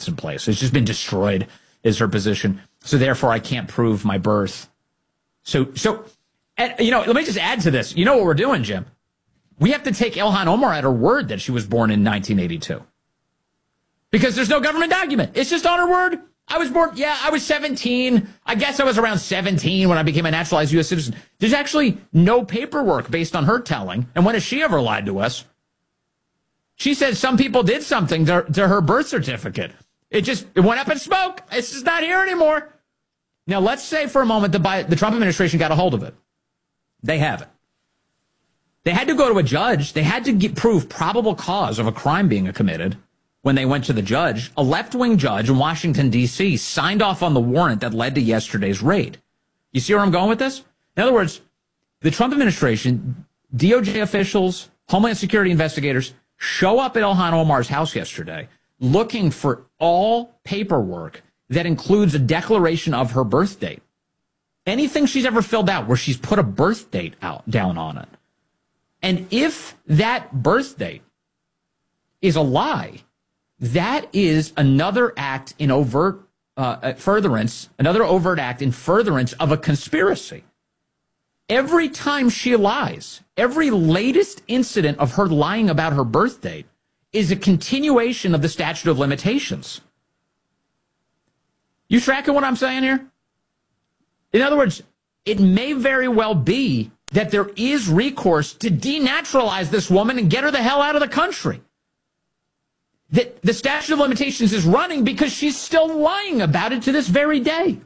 that's in place. It's just been destroyed, is her position. So therefore, I can't prove my birth. So, and, let me just add to this. You know what we're doing, Jim? We have to take Ilhan Omar at her word that she was born in 1982. Because there's no government document. It's just on her word. I was born, I was 17. I guess I was around 17 when I became a naturalized U.S. citizen. There's actually no paperwork based on her telling. And when has she ever lied to us? She said some people did something to her birth certificate. It went up in smoke. It's just not here anymore. Now, let's say for a moment the Trump administration got a hold of it. They haven't. They had to go to a judge. They had to prove probable cause of a crime being committed. When they went to the judge, a left-wing judge in Washington, D.C. signed off on the warrant that led to yesterday's raid. You see where I'm going with this? In other words, the Trump administration, DOJ officials, Homeland Security investigators show up at Ilhan Omar's house yesterday looking for all paperwork that includes a declaration of her birth date. Anything she's ever filled out where she's put a birth date down on it. And if that birth date is a lie, that is another act in overt furtherance, another overt act in furtherance of a conspiracy. Every time she lies, every latest incident of her lying about her birth date is a continuation of the statute of limitations. You tracking what I'm saying here? In other words, it may very well be that there is recourse to denaturalize this woman and get her the hell out of the country. That the statute of limitations is running because she's still lying about it to this very day.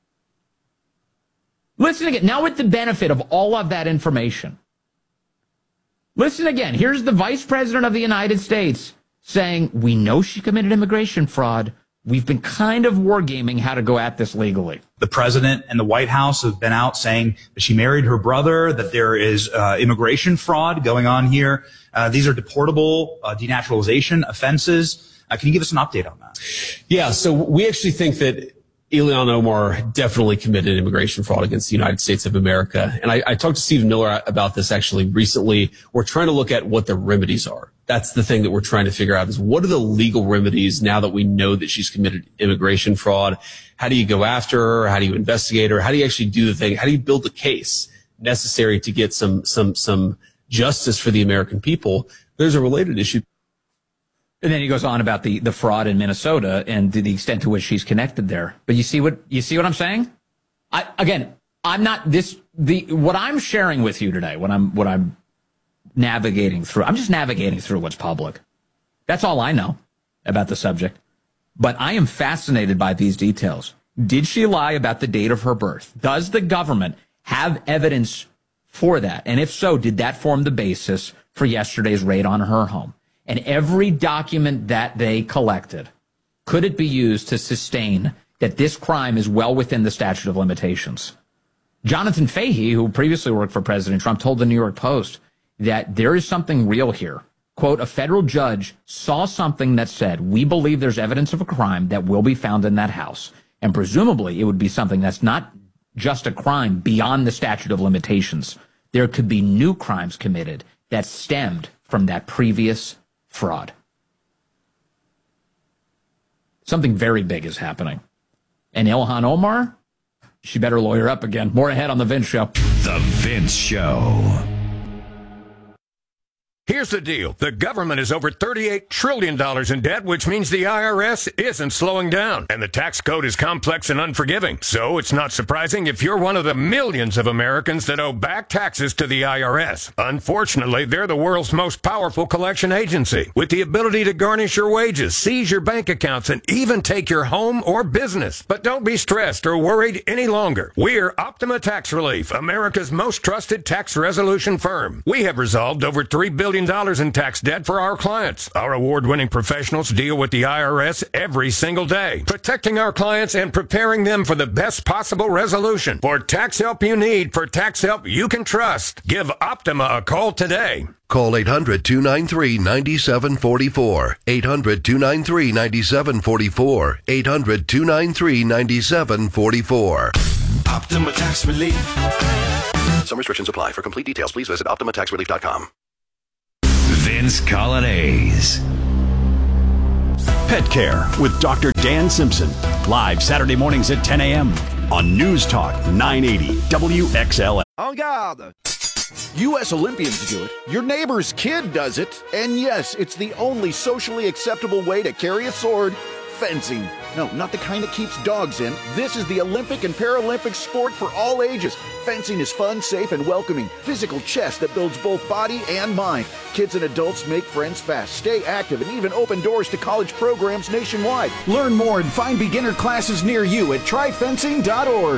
Listen again. Now with the benefit of all of that information. Listen again. Here's the Vice President of the United States saying, we know she committed immigration fraud. We've been kind of wargaming how to go at this legally. The president and the White House have been out saying that she married her brother, that there is immigration fraud going on here. These are deportable denaturalization offenses. Can you give us an update on that? Yeah, so we actually think that Ilhan Omar definitely committed immigration fraud against the United States of America. And I talked to Stephen Miller about this actually recently. We're trying to look at what the remedies are. That's the thing that we're trying to figure out is what are the legal remedies now that we know that she's committed immigration fraud? How do you go after her? How do you investigate her? How do you actually do the thing? How do you build the case necessary to get some justice for the American people? There's a related issue. And then he goes on about the fraud in Minnesota and to the extent to which she's connected there. But you see what I'm saying? What I'm sharing with you today, what I'm navigating through, I'm just navigating through what's public. That's all I know about the subject. But I am fascinated by these details. Did she lie about the date of her birth? Does the government have evidence for that? And if so, did that form the basis for yesterday's raid on her home? And every document that they collected, could it be used to sustain that this crime is well within the statute of limitations? Jonathan Fahey, who previously worked for President Trump, told the New York Post that there is something real here. Quote, a federal judge saw something that said, we believe there's evidence of a crime that will be found in that house. And presumably it would be something that's not just a crime beyond the statute of limitations. There could be new crimes committed that stemmed from that previous fraud. Something very big is happening. And Ilhan Omar, she better lawyer up again. More ahead on The Vince Show. The Vince Show. Here's the deal. The government is over $38 trillion in debt, which means the IRS isn't slowing down. And the tax code is complex and unforgiving. So it's not surprising if you're one of the millions of Americans that owe back taxes to the IRS. Unfortunately, they're the world's most powerful collection agency, with the ability to garnish your wages, seize your bank accounts, and even take your home or business. But don't be stressed or worried any longer. We're Optima Tax Relief, America's most trusted tax resolution firm. We have resolved over $3 billion in tax debt for our clients. Our award-winning professionals deal with the IRS every single day, protecting our clients and preparing them for the best possible resolution. For tax help you need, for tax help you can trust, give Optima a call today. Call 800-293-9744. 800-293-9744. 800-293-9744. Optima Tax Relief. Some restrictions apply. For complete details, please visit OptimaTaxRelief.com. Vince Coglianese. Pet Care with Dr. Dan Simpson. Live Saturday mornings at 10 a.m. on News Talk 980 WXLM. En garde! U.S. Olympians do it. Your neighbor's kid does it. And yes, it's the only socially acceptable way to carry a sword. Fencing. No, not the kind that keeps dogs in. This is the Olympic and Paralympic sport for all ages. Fencing is fun, safe, and welcoming. Physical chess that builds both body and mind. Kids and adults make friends fast, stay active, and even open doors to college programs nationwide. Learn more and find beginner classes near you at tryfencing.org.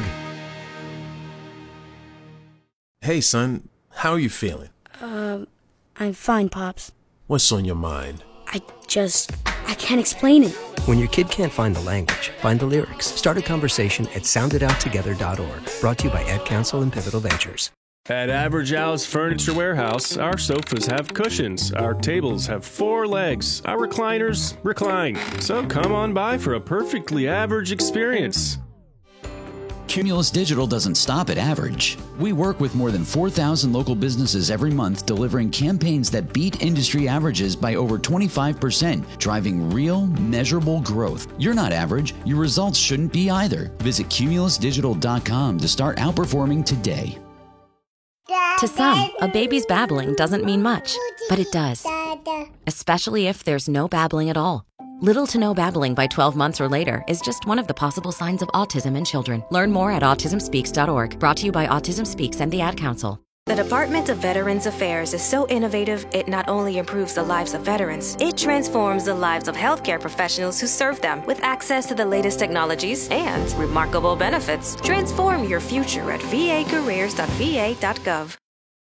Hey, son, how are you feeling? I'm fine, Pops. What's on your mind? I can't explain it. When your kid can't find the language, find the lyrics. Start a conversation at sounditouttogether.org. Brought to you by Ad Council and Pivotal Ventures. At Average Al's Furniture Warehouse, our sofas have cushions, our tables have 4 legs, our recliners recline. So come on by for a perfectly average experience. Cumulus Digital doesn't stop at average. We work with more than 4,000 local businesses every month, delivering campaigns that beat industry averages by over 25%, driving real, measurable growth. You're not average. Your results shouldn't be either. Visit cumulusdigital.com to start outperforming today. To some, a baby's babbling doesn't mean much, but it does. Especially if there's no babbling at all. Little to no babbling by 12 months or later is just one of the possible signs of autism in children. Learn more at autismspeaks.org. Brought to you by Autism Speaks and the Ad Council. The Department of Veterans Affairs is so innovative, it not only improves the lives of veterans, it transforms the lives of healthcare professionals who serve them with access to the latest technologies and remarkable benefits. Transform your future at vacareers.va.gov.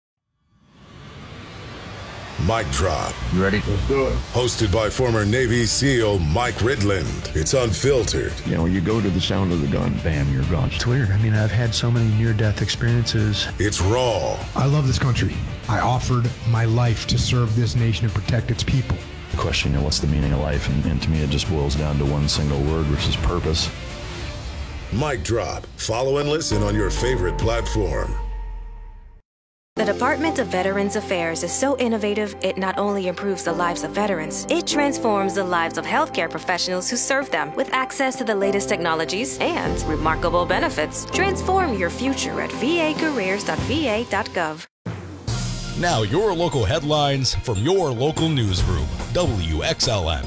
Mic Drop. You ready? Let's do it. Hosted by former Navy SEAL Mike Ridland. It's unfiltered. You know, you go to the sound of the gun, bam, you're gone. It's weird. I mean, I've had so many near-death experiences. It's raw. I love this country. I offered my life to serve this nation and protect its people. The question, you know, what's the meaning of life? And to me, it just boils down to one single word, which is purpose. Mic Drop. Follow and listen on your favorite platform. The Department of Veterans Affairs is so innovative, it not only improves the lives of veterans, it transforms the lives of healthcare professionals who serve them with access to the latest technologies and remarkable benefits. Transform your future at vacareers.va.gov. Now your local headlines from your local newsroom, WXLM.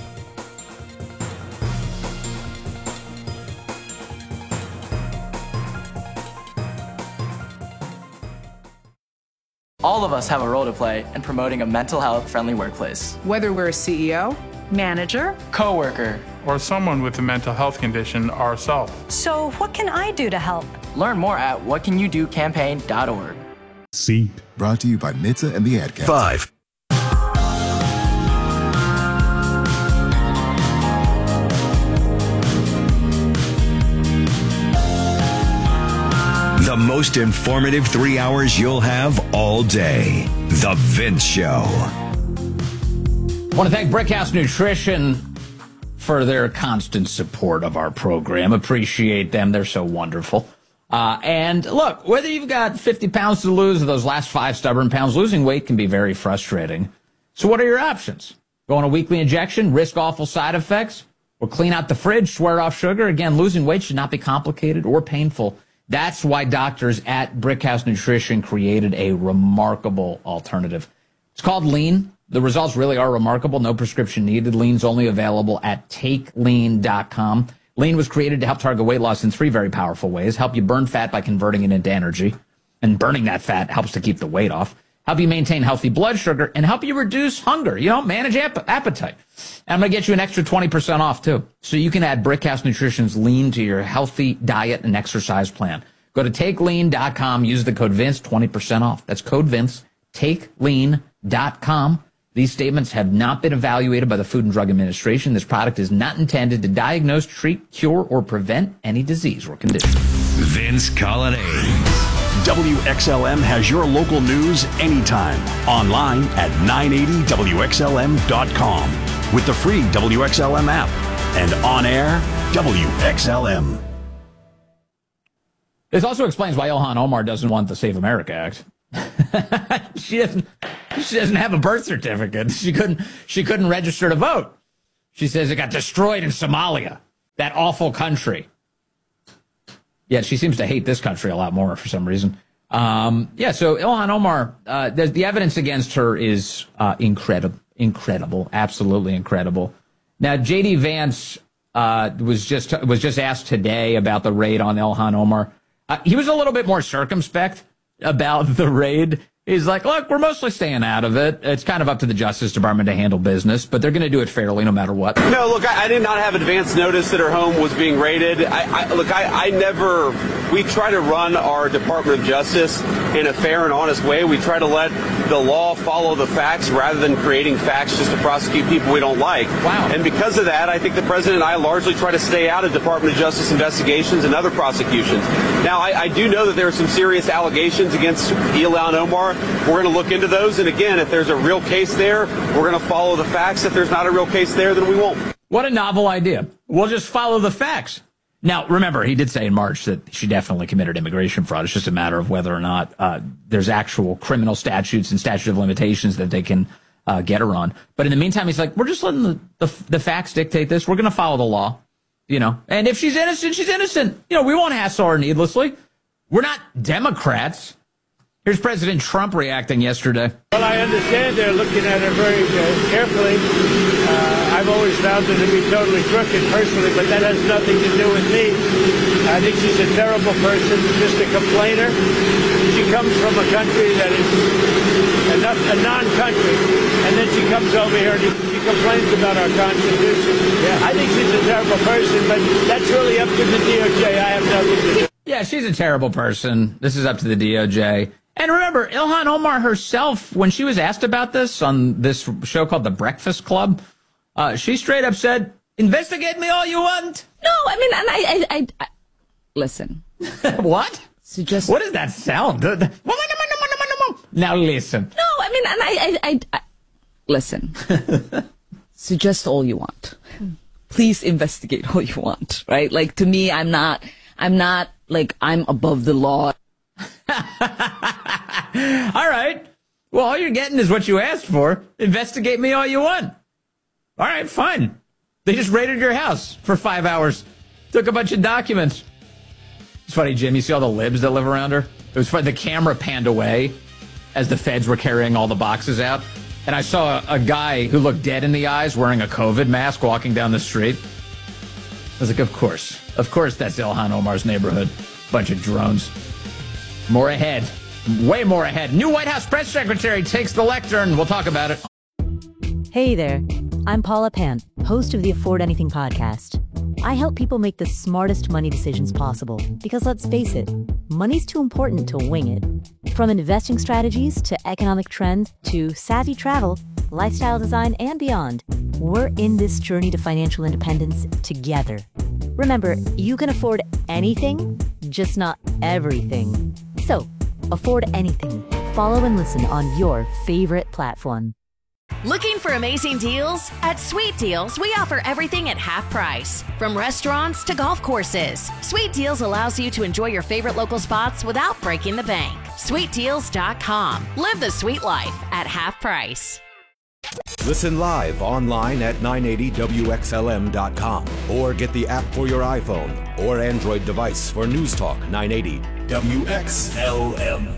All of us have a role to play in promoting a mental health-friendly workplace. Whether we're a CEO, manager, coworker, or someone with a mental health condition ourselves. So what can I do to help? Learn more at whatcanyoudocampaign.org. Seat. Brought to you by NHTSA and the Ad Council. 5. The most informative 3 hours you'll have all day. The Vince Show. I want to thank Brickhouse Nutrition for their constant support of our program. Appreciate them. They're so wonderful. And look, whether you've got 50 pounds to lose or those last 5 stubborn pounds, losing weight can be very frustrating. So what are your options? Go on a weekly injection, risk awful side effects, or clean out the fridge, swear off sugar? Again, losing weight should not be complicated or painful. That's why doctors at Brickhouse Nutrition created a remarkable alternative. It's called Lean. The results really are remarkable. No prescription needed. Lean's only available at TakeLean.com. Lean was created to help target weight loss in 3 very powerful ways. Help you burn fat by converting it into energy. And burning that fat helps to keep the weight off. Help you maintain healthy blood sugar and help you reduce hunger. You know, manage appetite. And I'm going to get you an extra 20% off, too. So you can add Brickhouse Nutrition's Lean to your healthy diet and exercise plan. Go to TakeLean.com. Use the code Vince, 20% off. That's code Vince, TakeLean.com. These statements have not been evaluated by the Food and Drug Administration. This product is not intended to diagnose, treat, cure, or prevent any disease or condition. Vince Colonnade. WXLM has your local news anytime. Online at 980WXLM.com. With the free WXLM app. And on air, WXLM. This also explains why Ilhan Omar doesn't want the Save America Act. She doesn't have a birth certificate. She couldn't register to vote. She says it got destroyed in Somalia, that awful country. Yet she seems to hate this country a lot more for some reason. So Ilhan Omar, the evidence against her is incredible, absolutely incredible. Now, J.D. Vance was just asked today about the raid on Ilhan Omar. He was a little bit more circumspect about the raid. He's like, look, we're mostly staying out of it. It's kind of up to the Justice Department to handle business, but they're going to do it fairly no matter what. No, look, I did not have advance notice that her home was being raided. We try to run our Department of Justice in a fair and honest way. We try to let the law follow the facts rather than creating facts just to prosecute people we don't like. Wow. And because of that, I think the President and I largely try to stay out of Department of Justice investigations and other prosecutions. Now, I do know that there are some serious allegations against Ilhan Omar. We're going to look into those. And again, if there's a real case there, we're going to follow the facts. If there's not a real case there, then we won't. What a novel idea. We'll just follow the facts. Now, remember, he did say in March that she definitely committed immigration fraud. It's just a matter of whether or not there's actual criminal statutes and statute of limitations that they can get her on. But in the meantime, he's like, we're just letting the facts dictate this. We're going to follow the law, And if she's innocent, she's innocent. We won't hassle her needlessly. We're not Democrats. Here's President Trump reacting yesterday. Well, I understand they're looking at her very carefully. I've always found her to be totally crooked personally, but that has nothing to do with me. I think she's a terrible person, just a complainer. She comes from a country that is a non-country, and then she comes over here and she complains about our Constitution. Yeah. I think she's a terrible person, but that's really up to the DOJ. I have nothing to do. Yeah, she's a terrible person. This is up to the DOJ. And remember, Ilhan Omar herself, when she was asked about this on this show called The Breakfast Club, she straight up said, investigate me all you want. No, I mean, and I listen. What? Suggest. What does that sound? Now listen. No, I mean, and I listen. Suggest all you want. Please investigate all you want, right? Like, to me, I'm not like I'm above the law. All right. Well, all you're getting is what you asked for. Investigate me all you want. All right, fine. They just raided your house for 5 hours. Took a bunch of documents. It's funny, Jim. You see all the libs that live around her? It was funny. The camera panned away as the feds were carrying all the boxes out. And I saw a guy who looked dead in the eyes wearing a COVID mask walking down the street. I was like, of course. Of course that's Ilhan Omar's neighborhood. Bunch of drones. More ahead. Way more ahead. New White House press secretary takes the lectern. We'll talk about it. Hey there. I'm Paula Pant, host of the Afford Anything podcast. I help people make the smartest money decisions possible because, let's face it, money's too important to wing it. From investing strategies to economic trends to savvy travel, lifestyle design, and beyond, we're in this journey to financial independence together. Remember, you can afford anything, just not everything. So, afford anything. Follow and listen on your favorite platform. Looking for amazing deals? At Sweet Deals, we offer everything at half price. From restaurants to golf courses, Sweet Deals allows you to enjoy your favorite local spots without breaking the bank. SweetDeals.com. Live the sweet life at half price. Listen live online at 980WXLM.com or get the app for your iPhone or Android device for News Talk 980 WXLM.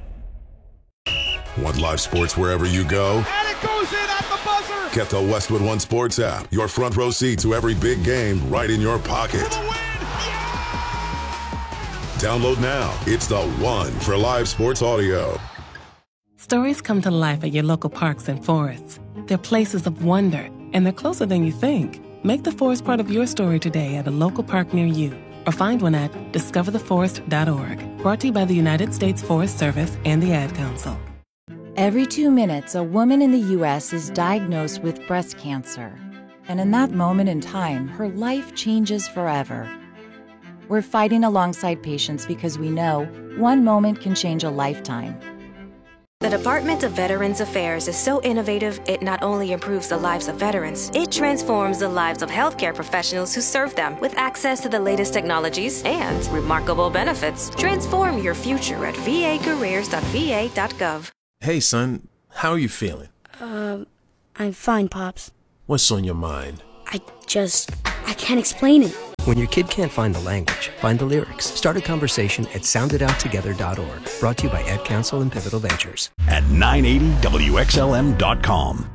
Want live sports wherever you go? And it goes in at the buzzer! Get the Westwood One Sports app. Your front row seat to every big game right in your pocket. Download now. It's the one for live sports audio. Stories come to life at your local parks and forests. They're places of wonder, and they're closer than you think. Make the forest part of your story today at a local park near you, or find one at discovertheforest.org. Brought to you by the United States Forest Service and the Ad Council. Every 2 minutes, a woman in the U.S. is diagnosed with breast cancer. And in that moment in time, her life changes forever. We're fighting alongside patients because we know one moment can change a lifetime. The Department of Veterans Affairs is so innovative, it not only improves the lives of veterans, it transforms the lives of healthcare professionals who serve them with access to the latest technologies and remarkable benefits. Transform your future at vacareers.va.gov. Hey, son, how are you feeling? I'm fine, Pops. What's on your mind? I can't explain it. When your kid can't find the language, find the lyrics. Start a conversation at sounditouttogether.org. Brought to you by Ed Council and Pivotal Ventures. At 980WXLM.com.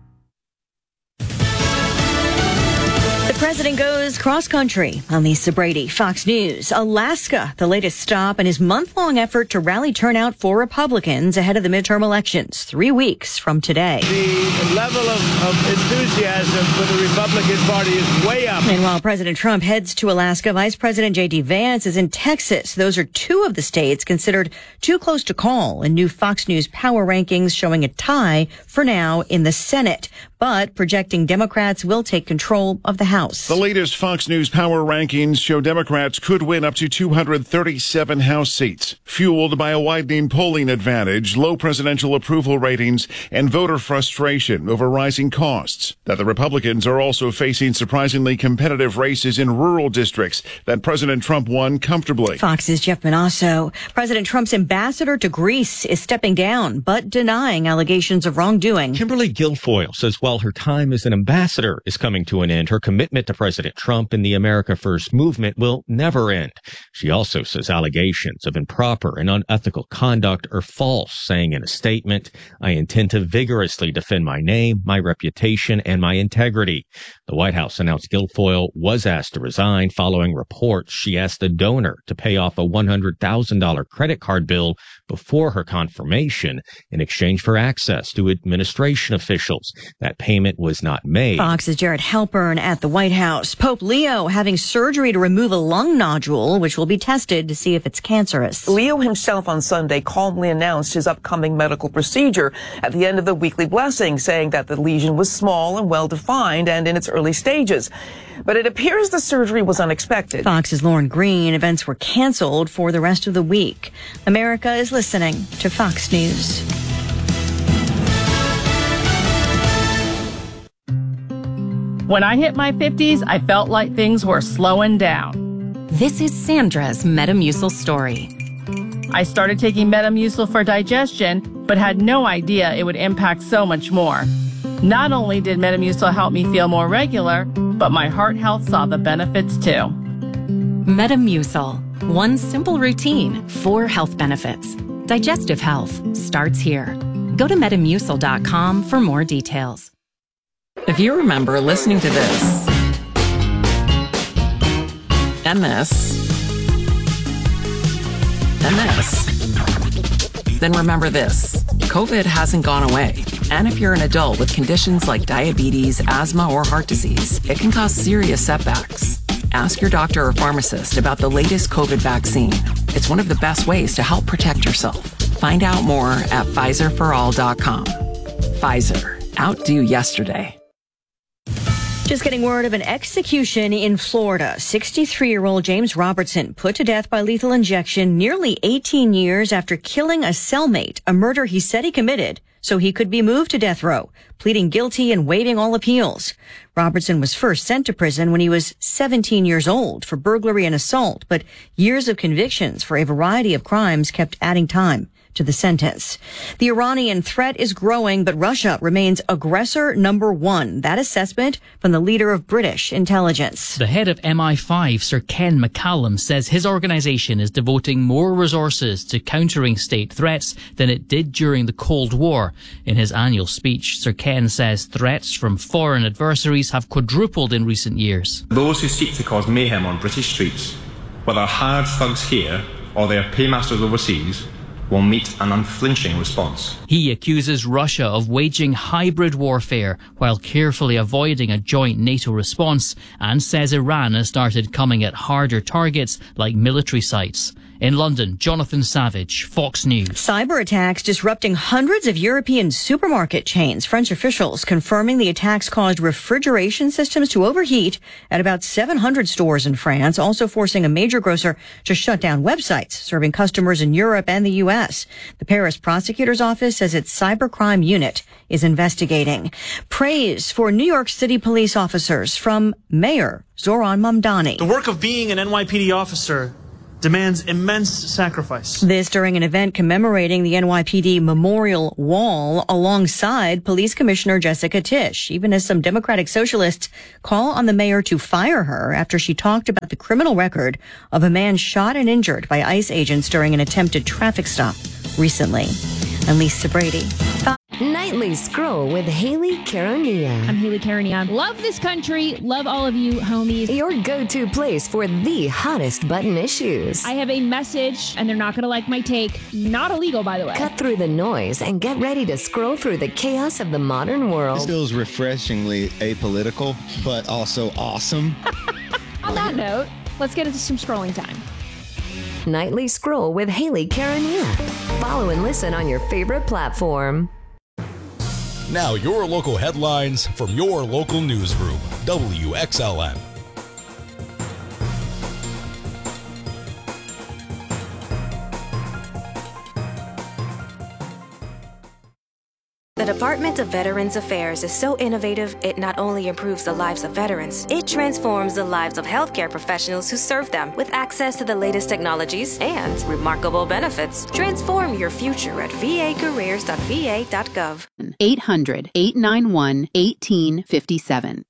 The president goes cross-country. I'm Lisa Brady, Fox News. Alaska, the latest stop in his month-long effort to rally turnout for Republicans ahead of the midterm elections, 3 weeks from today. The level of enthusiasm for the Republican Party is way up. And while President Trump heads to Alaska, Vice President J.D. Vance is in Texas. Those are two of the states considered too close to call in new Fox News power rankings showing a tie for now in the Senate, but projecting Democrats will take control of the House. The latest Fox News power rankings show Democrats could win up to 237 House seats, fueled by a widening polling advantage, low presidential approval ratings, and voter frustration over rising costs. That the Republicans are also facing surprisingly competitive races in rural districts that President Trump won comfortably. Fox's Jeff Manasso. President Trump's ambassador to Greece is stepping down, but denying allegations of wrongdoing. Kimberly Guilfoyle says while her time as an ambassador is coming to an end, her commitment to President Trump and the America First movement will never end. She also says allegations of improper and unethical conduct are false, saying in a statement, "I intend to vigorously defend my name, my reputation, and my integrity." The White House announced Guilfoyle was asked to resign following reports she asked a donor to pay off a $100,000 credit card bill before her confirmation in exchange for access to administration officials. That payment was not made. Fox's Jared Halpern at the White House. Pope Leo having surgery to remove a lung nodule, which will be tested to see if it's cancerous. Leo himself on Sunday calmly announced his upcoming medical procedure at the end of the weekly blessing, saying that the lesion was small and well-defined and in its early stages. But it appears the surgery was unexpected. Fox's Lauren Green. Events were canceled for the rest of the week. America is listening to Fox News. When I hit my 50s, I felt like things were slowing down. This is Sandra's Metamucil story. I started taking Metamucil for digestion, but had no idea it would impact so much more. Not only did Metamucil help me feel more regular, but my heart health saw the benefits too. Metamucil. One simple routine, 4 health benefits. Digestive health starts here. Go to Metamucil.com for more details. If you remember listening to this, and this, and this, then remember this. COVID hasn't gone away. And if you're an adult with conditions like diabetes, asthma, or heart disease, it can cause serious setbacks. Ask your doctor or pharmacist about the latest COVID vaccine. It's one of the best ways to help protect yourself. Find out more at PfizerForAll.com. Pfizer. Outdo yesterday. Just getting word of an execution in Florida. 63-year-old James Robertson put to death by lethal injection nearly 18 years after killing a cellmate, a murder he said he committed so he could be moved to death row, pleading guilty and waiving all appeals. Robertson was first sent to prison when he was 17 years old for burglary and assault, but years of convictions for a variety of crimes kept adding time to the sentence. The Iranian threat is growing, but Russia remains aggressor number 1. That assessment from the leader of British intelligence. The head of MI5, Sir Ken McCallum, says his organisation is devoting more resources to countering state threats than it did during the Cold War. In his annual speech, Sir Ken says threats from foreign adversaries have quadrupled in recent years. Those who seek to cause mayhem on British streets, whether hard thugs here or their paymasters overseas, will meet an unflinching response. He accuses Russia of waging hybrid warfare while carefully avoiding a joint NATO response, and says Iran has started coming at harder targets like military sites. In London, Jonathan Savage, Fox News. Cyber attacks disrupting hundreds of European supermarket chains. French officials confirming the attacks caused refrigeration systems to overheat at about 700 stores in France, also forcing a major grocer to shut down websites serving customers in Europe and the U.S. The Paris prosecutor's office says its cybercrime unit is investigating. Praise for New York City police officers from Mayor Zoran Mamdani. The work of being an NYPD officer demands immense sacrifice. This during an event commemorating the NYPD Memorial Wall alongside Police Commissioner Jessica Tisch, even as some Democratic socialists call on the mayor to fire her after she talked about the criminal record of a man shot and injured by ICE agents during an attempted traffic stop recently. I'm Lisa Brady. Nightly Scroll with Haley Caronia. I'm Haley Caronia. Love this country. Love all of you, homies. Your go-to place for the hottest button issues. I have a message, and they're not going to like my take. Not illegal, by the way. Cut through the noise and get ready to scroll through the chaos of the modern world. This feels refreshingly apolitical, but also awesome. On that note, let's get into some scrolling time. Nightly Scroll with Haley Caronia. Follow and listen on your favorite platform. Now your local headlines from your local newsroom, WXLN. The Department of Veterans Affairs is so innovative, it not only improves the lives of veterans, it transforms the lives of healthcare professionals who serve them with access to the latest technologies and remarkable benefits. Transform your future at vacareers.va.gov. 800-891-1857.